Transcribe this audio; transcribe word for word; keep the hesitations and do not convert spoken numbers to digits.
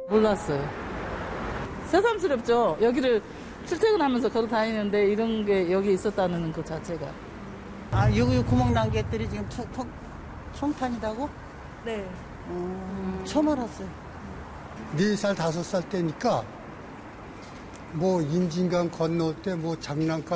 몰랐어요. 새삼스럽죠. 여기를 출퇴근하면서 걸어 다니는데 이런 게 여기 있었다는 것 자체가. 아, 여기 구멍 난 것들이 지금 청, 청, 청탄이라고? 네. 음, 처음 알았어요. 네 살, 다섯 살 때니까 뭐 임진강 건널 때 뭐 장난감